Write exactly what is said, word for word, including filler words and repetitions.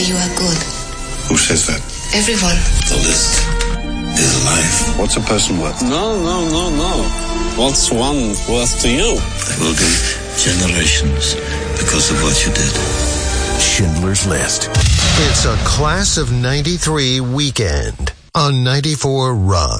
you are good. Who says that? Everyone. The list is alive. What's a person worth? No, no, no, no. What's one worth to you? There will be generations because of what you did. Schindler's List. It's a Class of ninety-three weekend on ninety-four Rock.